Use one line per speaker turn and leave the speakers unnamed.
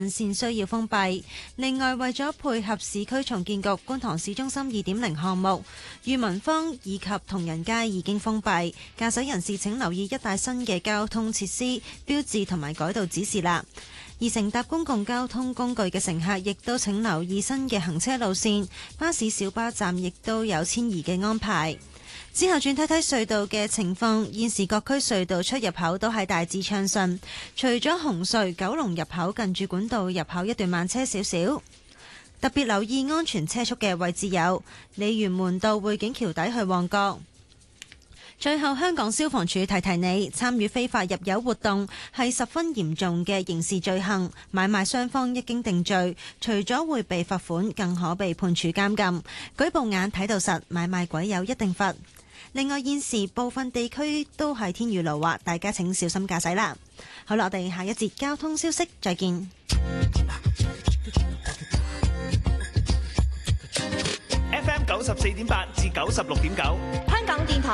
線需要封閉。另外，為咗配合市區重建局觀塘市中心2.0項目，裕民坊以及同仁街已經封閉，駕駛人士請留意一帶新嘅交通設施、標誌同埋改道指示啦。而乘搭公共交通工具嘅乘客亦都請留意新嘅行車路線，巴士、小巴站亦都有遷移嘅安排。之後轉睇睇隧道嘅情況，現時各區隧道出入口都係大致暢順，除咗紅隧九龍入口近住管道入口一段慢車少少。特別留意安全車速嘅位置有鯉魚門道匯景橋底去旺角。最後，香港消防處提提你，參與非法入油活動係十分嚴重嘅刑事罪行，買賣雙方一經定罪，除咗會被罰款，更可被判處監禁。舉報眼睇到實，買賣鬼友一定罰。另外，現時部分地區都係天雨路滑，大家請小心駕駛啦。好啦，我哋下一節交通消息再見。
FM 94.8至96.9，香港電台。